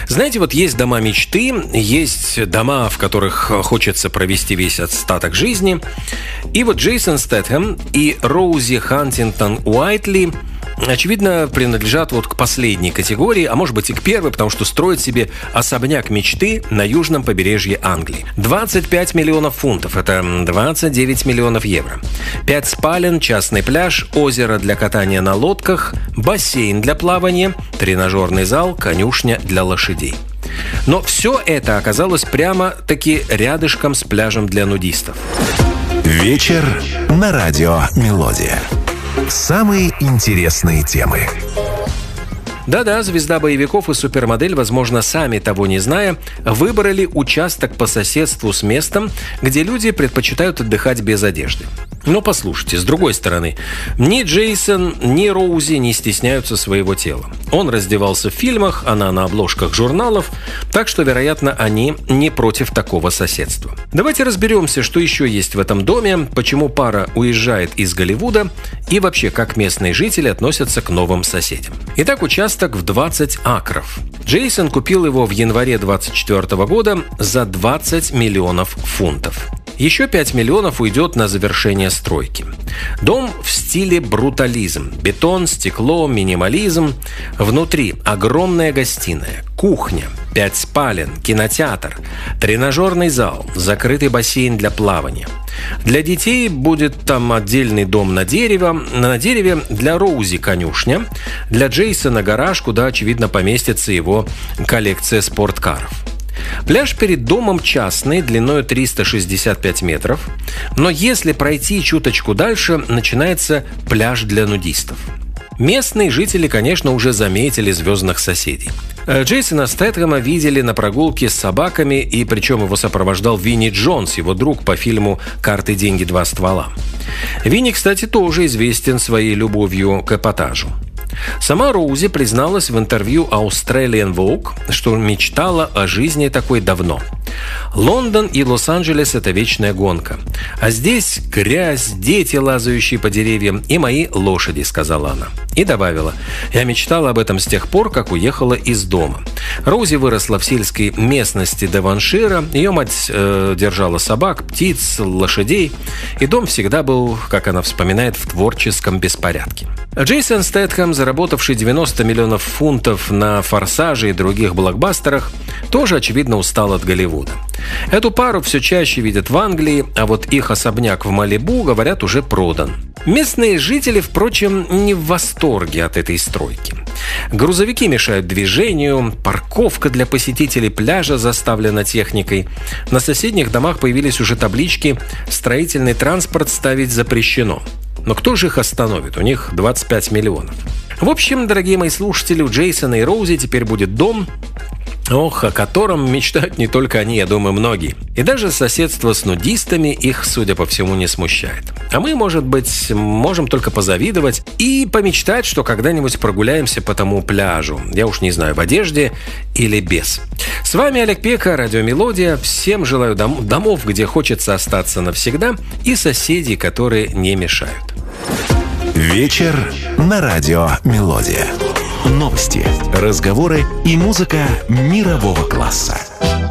Знаете, вот есть дома мечты, есть дома, в которых хочется провести весь остаток жизни. И вот Джейсон Стэтхэм и Роузи Хантингтон Уайтли, очевидно, принадлежат вот к последней категории, а может быть и к первой, потому что строят себе особняк мечты на южном побережье Англии. 25 миллионов фунтов – это 29 миллионов евро. 5 спален, частный пляж, озеро для катания на лодках, бассейн для плавания, тренажерный зал, конюшня для лошадей. Но все это оказалось прямо-таки рядышком с пляжем для нудистов. Вечер на радио «Мелодия». Самые интересные темы. Да-да, звезда боевиков и супермодель, возможно, сами того не зная, выбрали участок по соседству с местом, где люди предпочитают отдыхать без одежды. Но послушайте, с другой стороны, ни Джейсон, ни Роузи не стесняются своего тела. Он раздевался в фильмах, она на обложках журналов, так что, вероятно, они не против такого соседства. Давайте разберемся, что еще есть в этом доме, почему пара уезжает из Голливуда и вообще, как местные жители относятся к новым соседям. Итак, участок в 20 акров. Джейсон купил его в январе 2024 года за 20 миллионов фунтов. Еще 5 миллионов уйдет на завершение стройки. Дом в стиле брутализм. Бетон, стекло, минимализм. Внутри огромная гостиная, кухня, 5 спален, кинотеатр, тренажерный зал, закрытый бассейн для плавания. Для детей будет там отдельный дом на дереве, для Роузи конюшня, для Джейсона гараж, куда, очевидно, поместится его коллекция спорткаров. Пляж перед домом частный, длиной 365 метров, но если пройти чуточку дальше, начинается пляж для нудистов. Местные жители, конечно, уже заметили звездных соседей. Джейсона Стэтхэма видели на прогулке с собаками, и причем его сопровождал Винни Джонс, его друг по фильму «Карты, деньги, два ствола». Винни, кстати, тоже известен своей любовью к эпатажу. Сама Роузи призналась в интервью Australian Vogue, что мечтала о жизни такой давно. Лондон и Лос-Анджелес – это вечная гонка. А здесь грязь, дети, лазающие по деревьям, и мои лошади, сказала она. И добавила: я мечтала об этом с тех пор, как уехала из дома. Роузи выросла в сельской местности Девоншира. Ее мать держала собак, птиц, лошадей. И дом всегда был, как она вспоминает, в творческом беспорядке. Джейсон Стэтхэм, заработавший 90 миллионов фунтов на «Форсаже» и других блокбастерах, тоже, очевидно, устал от Голливуда. Эту пару все чаще видят в Англии, а вот их особняк в Малибу, говорят, уже продан. Местные жители, впрочем, не в восторге от этой стройки. Грузовики мешают движению, парковка для посетителей пляжа заставлена техникой. На соседних домах появились уже таблички «Строительный транспорт ставить запрещено». Но кто же их остановит? У них 25 миллионов. В общем, дорогие мои слушатели, у Джейсона и Роузи теперь будет дом, о котором мечтают не только они, я думаю, многие. И даже соседство с нудистами их, судя по всему, не смущает. А мы, может быть, можем только позавидовать и помечтать, что когда-нибудь прогуляемся по тому пляжу. Я уж не знаю, в одежде или без. С вами Олег Пека, радио «Мелодия». Всем желаю домов, где хочется остаться навсегда, и соседей, которые не мешают. Вечер на радио «Мелодия». Новости, разговоры и музыка мирового класса.